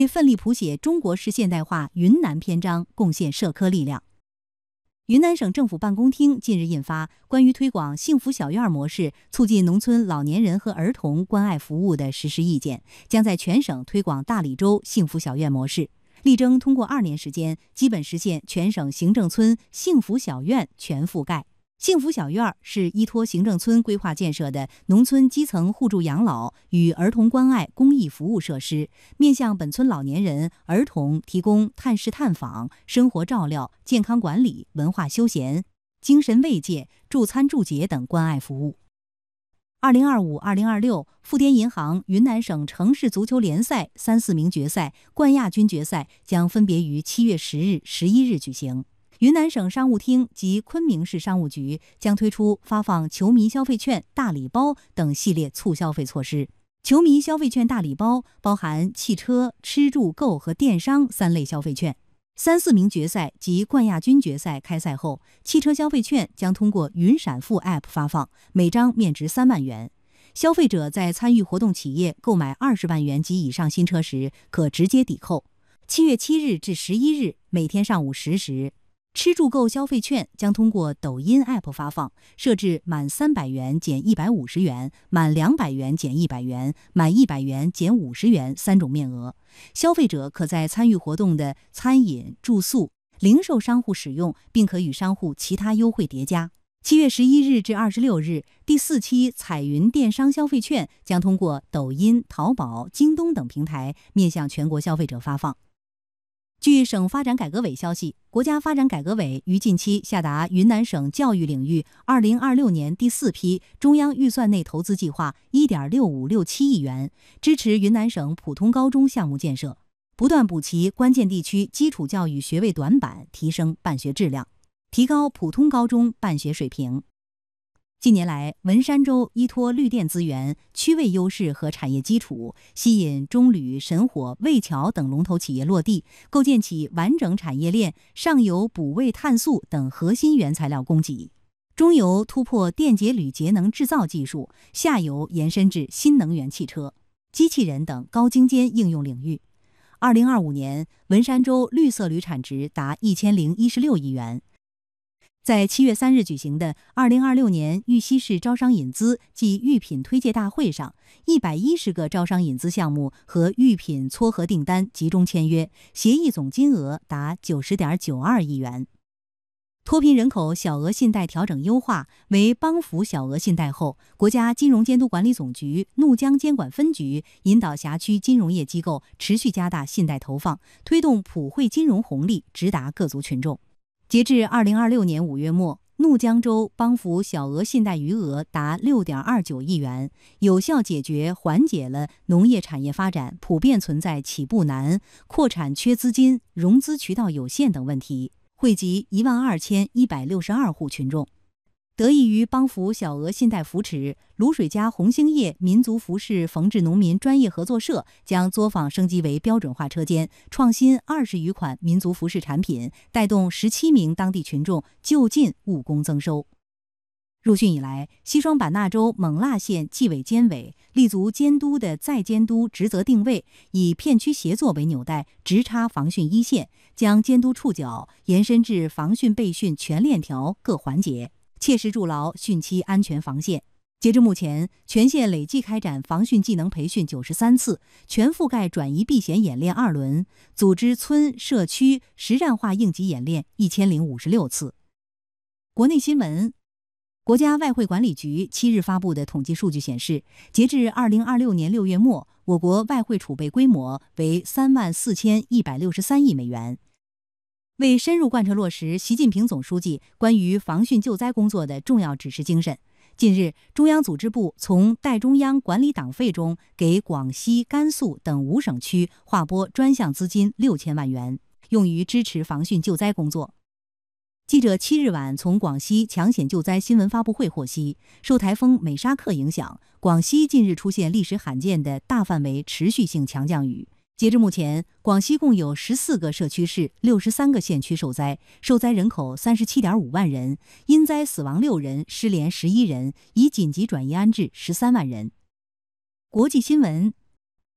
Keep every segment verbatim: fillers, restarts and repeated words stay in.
奋力谱写中国式现代化云南篇章，贡献社科力量。云南省政府办公厅近日印发《关于推广幸福小院模式，促进农村老年人和儿童关爱服务的实施意见》，将在全省推广大理州幸福小院模式，力争通过二年时间，基本实现全省行政村幸福小院全覆盖。幸福小院是依托行政村规划建设的农村基层互助养老与儿童关爱公益服务设施，面向本村老年人、儿童提供探视探访、生活照料、健康管理、文化休闲、精神慰藉、助餐助解等关爱服务。二零二五、二零二六富滇银行云南省城市足球联赛三四名决赛、冠亚军决赛将分别于七月十日、十一日举行。云南省商务厅及昆明市商务局将推出发放球迷消费券、大礼包等系列促消费措施。球迷消费券大礼包包含汽车、吃住购和电商三类消费券。三四名决赛及冠亚军决赛开赛后，汽车消费券将通过云闪付 App 发放，每张面值三万元。消费者在参与活动企业购买二十万元及以上新车时，可直接抵扣。七月七日至十一日，每天上午十时。吃住购消费券将通过抖音 App 发放，设置满三百元减一百五十元、满两百元减一百元、满一百元减五十元三种面额。消费者可在参与活动的餐饮、住宿、零售商户使用，并可与商户其他优惠叠加。七月十一日至二十六日，第四期彩云电商消费券将通过抖音、淘宝、京东等平台面向全国消费者发放。据省发展改革委消息，国家发展改革委于近期下达云南省教育领域二零二六年第四批中央预算内投资计划 一点六五六七亿元，支持云南省普通高中项目建设，不断补齐关键地区基础教育学位短板，提升办学质量，提高普通高中办学水平。近年来，文山州依托绿电资源、区位优势和产业基础，吸引中铝、神火、魏桥等龙头企业落地，构建起完整产业链，上游补位碳素等核心原材料供给，中游突破电解铝节能制造技术，下游延伸至新能源汽车、机器人等高精尖应用领域。二零二五年，文山州绿色铝产值达一千零一十六亿元。在七月三日举行的二零二六年玉溪市招商引资暨玉品推介大会上，一百一十个招商引资项目和玉品撮合订单集中签约，协议总金额达九十点九二亿元。脱贫人口小额信贷调整优化为帮扶小额信贷后，国家金融监督管理总局怒江监管分局引导辖区金融业机构持续加大信贷投放，推动普惠金融红利直达各族群众。截至二零二六年五月末，怒江州帮扶小额信贷余额达六点二九亿元，有效解决缓解了农业产业发展普遍存在起步难、扩产缺资金、融资渠道有限等问题，惠及一万二千一百六十二户群众。得益于帮扶小额信贷扶持，卤水家红星业民族服饰缝制农民专业合作社将作坊升级为标准化车间，创新二十余款民族服饰产品，带动十七名当地群众就近务工增收。入汛以来，西双版纳州勐腊县纪委监委立足监督的再监督职责定位，以片区协作为纽带，直插防汛一线，将监督触角延伸至防汛备汛全链条各环节，切实筑牢汛期安全防线。截至目前，全县累计开展防汛技能培训九十三次，全覆盖转移避险演练二轮，组织村社区实战化应急演练一千零五十六次。国内新闻。国家外汇管理局七日发布的统计数据显示，截至二零二六年六月末，我国外汇储备规模为三万四千一百六十三亿美元。为深入贯彻落实习近平总书记关于防汛救灾工作的重要指示精神，近日，中央组织部从代中央管理党费中给广西、甘肃等五省区划拨专项资金六千万元，用于支持防汛救灾工作。记者七日晚从广西抢险救灾新闻发布会获悉，受台风美沙克影响，广西近日出现历史罕见的大范围持续性强降雨。截至目前，广西共有十四个社区市、六十三个县区受灾，受灾人口三十七点五万人，因灾死亡六人，失联十一人，已紧急转移安置十三万人。国际新闻。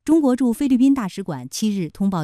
中国驻菲律宾大使馆七日通报